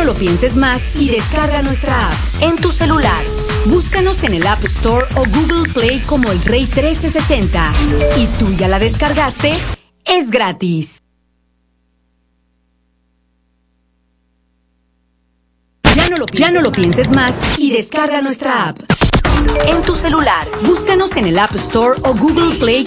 lo pienses más y descarga nuestra app en tu celular. Búscanos en el App Store o Google Play como El Rey 1360. ¿Y tú ya la descargaste? Es gratis. Ya no lo pienses más y descarga nuestra app en tu celular. Búscanos en el App Store o Google Play